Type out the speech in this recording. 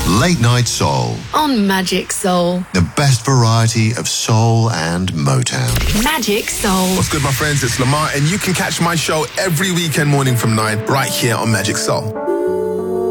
Late Night Soul. On Magic Soul. The best variety of soul and Motown. Magic Soul. What's good, my friends? It's Lamar, and you can catch my show every weekend morning from 9 right here on Magic Soul.